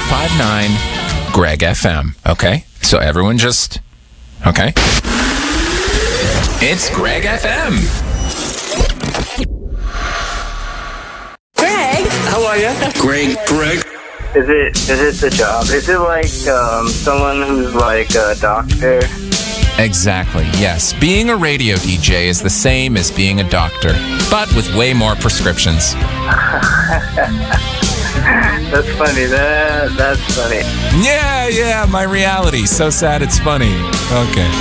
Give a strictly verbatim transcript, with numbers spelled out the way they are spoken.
five nine Greg F M. Okay? So everyone just... Okay? It's Greg F M. Greg. How are you? Greg. Greg. Is it is it the job? Is it like um, someone who's like a doctor? Exactly, yes. Being a radio D J is the same as being a doctor, but with way more prescriptions. That's funny. That that's funny. Yeah, yeah, my reality. So sad it's funny. Okay.